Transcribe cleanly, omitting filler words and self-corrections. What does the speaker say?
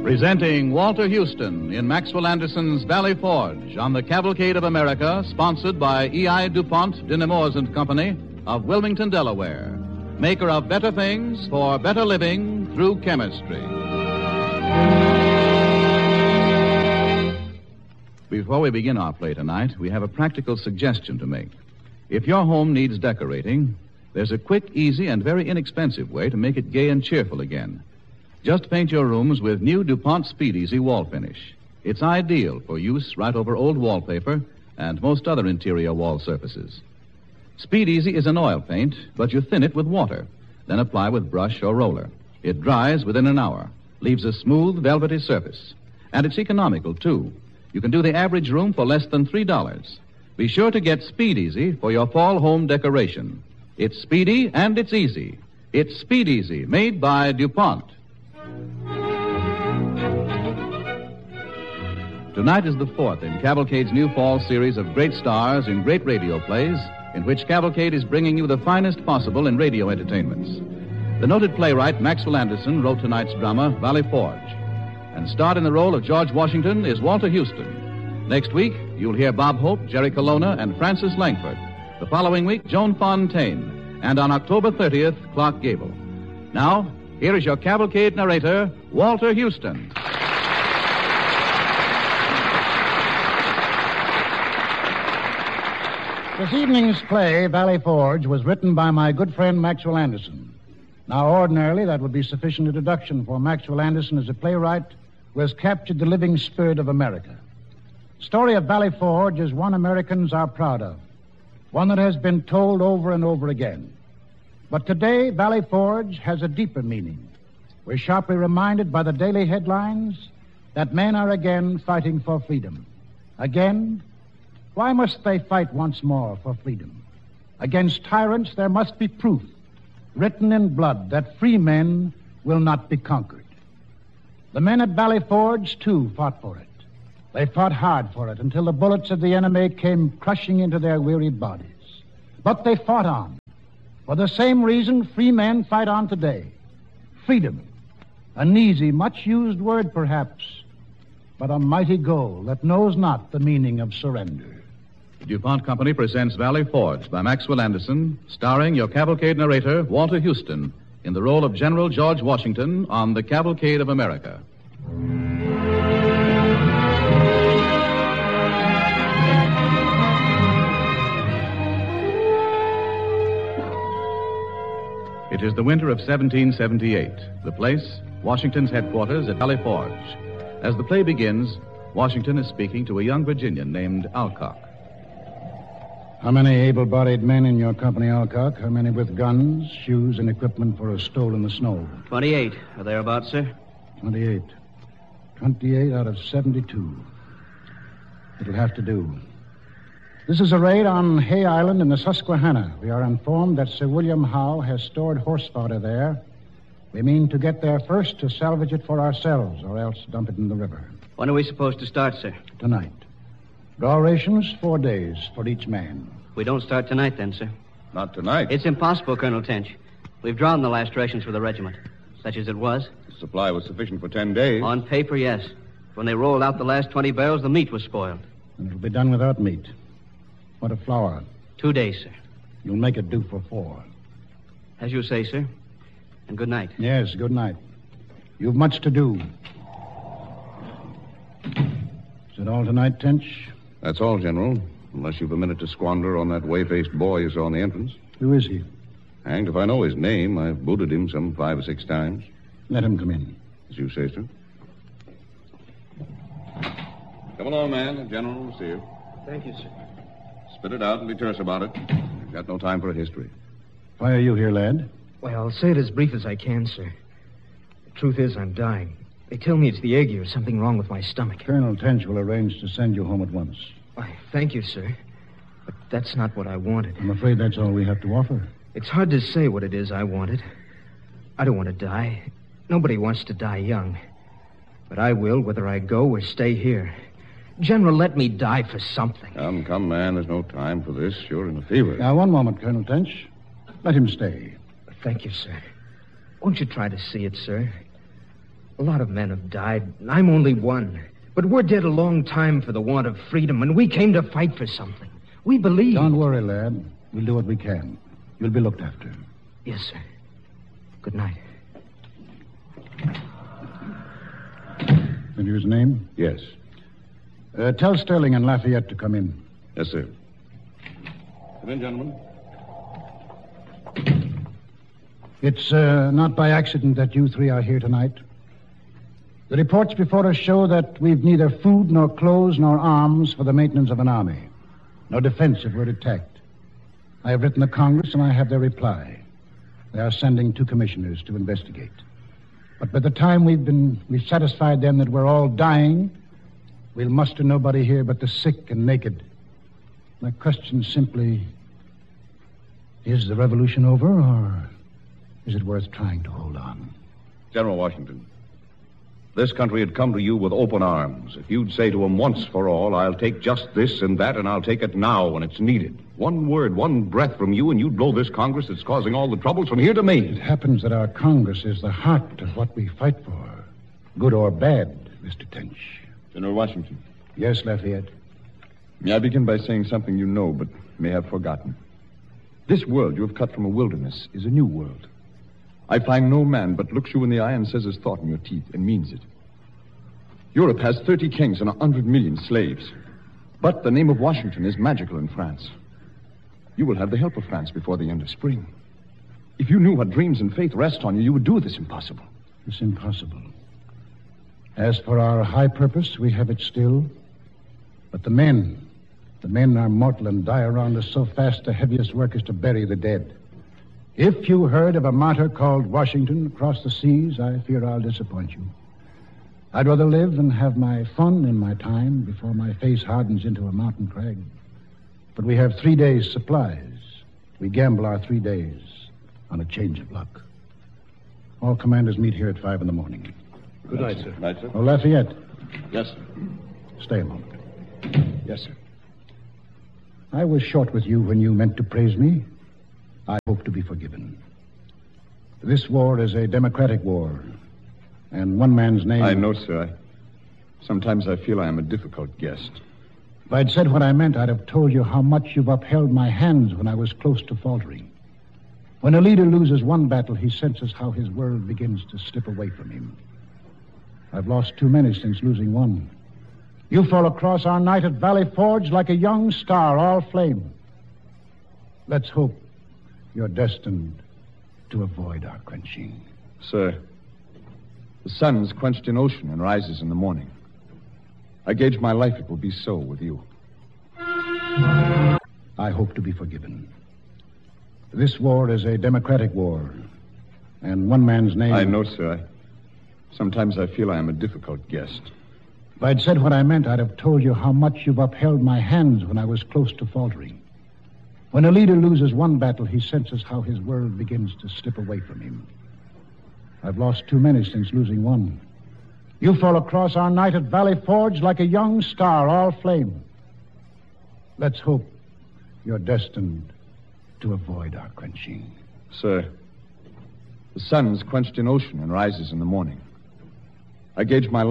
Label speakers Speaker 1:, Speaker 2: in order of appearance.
Speaker 1: Presenting Walter Houston in Maxwell Anderson's Valley Forge on the Cavalcade of America, sponsored by E.I. DuPont de Nemours and Company of Wilmington, Delaware, maker of better things for better living through chemistry. Before we begin our play tonight, we have a practical suggestion to make. If your home needs decorating, there's a quick, easy, and very inexpensive way to make it gay and cheerful again. Just paint your rooms with new DuPont Speed Easy wall finish. It's ideal for use right over old wallpaper and most other interior wall surfaces. Speed Easy is an oil paint, but you thin it with water, then apply with brush or roller. It dries within an hour, leaves a smooth, velvety surface. And it's economical, too. You can do the average room for less than $3. Be sure to get Speed Easy for your fall home decoration. It's speedy and it's easy. It's Speed Easy, made by DuPont. Tonight is the fourth in Cavalcade's new fall series of great stars in great radio plays, in which Cavalcade is bringing you the finest possible in radio entertainments. The noted playwright Maxwell Anderson wrote tonight's drama, Valley Forge, and starred in the role of George Washington is Walter Houston. Next week, you'll hear Bob Hope, Jerry Colonna, and Francis Langford. The following week, Joan Fontaine, and on October 30th, Clark Gable. Now, here is your Cavalcade narrator, Walter Houston.
Speaker 2: This evening's play, Valley Forge, was written by my good friend Maxwell Anderson. Now, ordinarily, that would be sufficient introduction, for Maxwell Anderson is a playwright who has captured the living spirit of America. The story of Valley Forge is one Americans are proud of, one that has been told over and over again. But today, Valley Forge has a deeper meaning. We're sharply reminded by the daily headlines that men are again fighting for freedom. Again? Why must they fight once more for freedom? Against tyrants, there must be proof, written in blood, that free men will not be conquered. The men at Valley Forge, too, fought for it. They fought hard for it until the bullets of the enemy came crushing into their wearied bodies. But they fought on. For the same reason, free men fight on today. Freedom, an easy, much-used word, perhaps, but a mighty goal that knows not the meaning of surrender.
Speaker 1: The DuPont Company presents Valley Forge by Maxwell Anderson, starring your Cavalcade narrator, Walter Houston, in the role of General George Washington on the Cavalcade of America. It is the winter of 1778. The place, Washington's headquarters at Valley Forge. As the play begins, Washington is speaking to a young Virginian named Alcock.
Speaker 2: How many able-bodied men in your company, Alcock? How many with guns, shoes, and equipment for a stroll in the snow?
Speaker 3: 28, or thereabouts, sir.
Speaker 2: 28. 28 out of 72. It'll have to do. This is a raid on Hay Island in the Susquehanna. We are informed that Sir William Howe has stored horse fodder there. We mean to get there first to salvage it for ourselves, or else dump it in the river.
Speaker 3: When are we supposed to start, sir?
Speaker 2: Tonight. Raw rations, 4 days for each man.
Speaker 3: We don't start tonight, then, sir.
Speaker 4: Not tonight.
Speaker 3: It's impossible, Colonel Tench. We've drawn the last rations for the regiment, such as it was.
Speaker 4: The supply was sufficient for 10 days.
Speaker 3: On paper, yes. When they rolled out the last 20 barrels, the meat was spoiled.
Speaker 2: And it'll be done without meat. What of flour?
Speaker 3: 2 days, sir.
Speaker 2: You'll make it do for 4.
Speaker 3: As you say, sir. And good night.
Speaker 2: Yes, good night. You've much to do. Is it all tonight, Tench?
Speaker 4: That's all, General. Unless you've a minute to squander on that whey-faced boy you saw in the entrance.
Speaker 2: Who is he?
Speaker 4: Hanged if I know his name. I've booted him some 5 or 6 times.
Speaker 2: Let him come in.
Speaker 4: As you say, sir. Come along, man. The General will see you.
Speaker 3: Thank you, sir.
Speaker 4: Spit it out and be terse about it. We've got no time for a history.
Speaker 2: Why are you here, lad?
Speaker 5: Well, I'll say it as brief as I can, sir. The truth is, I'm dying. They tell me it's the ague or something wrong with my stomach.
Speaker 2: Colonel Tench will arrange to send you home at once.
Speaker 5: Why, thank you, sir. But that's not what I wanted.
Speaker 2: I'm afraid that's all we have to offer.
Speaker 5: It's hard to say what it is I wanted. I don't want to die. Nobody wants to die young. But I will, whether I go or stay here. General, let me die for something.
Speaker 4: Come, man. There's no time for this. You're in a fever.
Speaker 2: Now, one moment, Colonel Tench. Let him stay.
Speaker 5: Thank you, sir. Won't you try to see it, sir? A lot of men have died. I'm only one. But we're dead a long time for the want of freedom, and we came to fight for something. We believe.
Speaker 2: Don't worry, lad. We'll do what we can. You'll be looked after.
Speaker 5: Yes, sir. Good night.
Speaker 2: And his name?
Speaker 4: Yes.
Speaker 2: Tell Sterling and Lafayette to come in.
Speaker 4: Yes, sir. Come in, gentlemen.
Speaker 2: It's not by accident that you three are here tonight. The reports before us show that we've neither food nor clothes nor arms for the maintenance of an army. No defense if we're attacked. I have written to Congress and I have their reply. They are sending 2 commissioners to investigate. But by the time we've satisfied them that we're all dying, we'll muster nobody here but the sick and naked. My question simply, is the revolution over, or is it worth trying to hold on?
Speaker 4: General Washington, this country had come to you with open arms. If you'd say to them once for all, I'll take just this and that, and I'll take it now when it's needed. One word, one breath from you, and you'd blow this Congress that's causing all the troubles from here to me.
Speaker 2: It happens that our Congress is the heart of what we fight for, good or bad, Mr. Tench.
Speaker 6: General Washington,
Speaker 2: Yes, Lafayette?
Speaker 6: may I begin by saying something you know but may have forgotten? This world you have cut from a wilderness is a new world. I find no man but looks you in the eye and says his thought in your teeth and means it. Europe has 30 kings and 100 million slaves. But the name of Washington is magical in France. You will have the help of France before the end of spring. If you knew what dreams and faith rest on you, you would do this impossible.
Speaker 2: It's impossible. As for our high purpose, we have it still. But the men are mortal and die around us so fast the heaviest work is to bury the dead. If you heard of a martyr called Washington across the seas, I fear I'll disappoint you. I'd rather live and have my fun in my time before my face hardens into a mountain crag. But we have 3 days' supplies. We gamble our 3 days on a change of luck. All commanders meet here at 5 a.m.
Speaker 6: Good night, sir. Night, sir.
Speaker 2: Oh, Lafayette,
Speaker 6: Yes, sir.
Speaker 2: stay a moment.
Speaker 6: Yes, sir.
Speaker 2: I was short with you when you meant to praise me. I hope to be forgiven. This war is a democratic war, and one man's name...
Speaker 6: I know, sir. Sometimes I feel I am a difficult guest.
Speaker 2: If I'd said what I meant, I'd have told you how much you've upheld my hands when I was close to faltering. When a leader loses one battle, he senses how his world begins to slip away from him. I've lost too many since losing one. You fall across our night at Valley Forge like a young star, all flame. Let's hope you're destined to avoid our quenching.
Speaker 6: Sir, the sun is quenched in ocean and rises in the morning. I gauge my life it will be so with you.
Speaker 2: I hope to be forgiven. This war is a democratic war, and one man's name...
Speaker 6: I know, sir. Sometimes I feel I am a difficult guest.
Speaker 2: If I'd said what I meant, I'd have told you how much you've upheld my hands when I was close to faltering. When a leader loses one battle, he senses how his world begins to slip away from him. I've lost too many since losing one. You fall across our night at Valley Forge like a young star, all flame. Let's hope you're destined to avoid our quenching.
Speaker 6: Sir, the sun is quenched in ocean and rises in the morning. I gauge my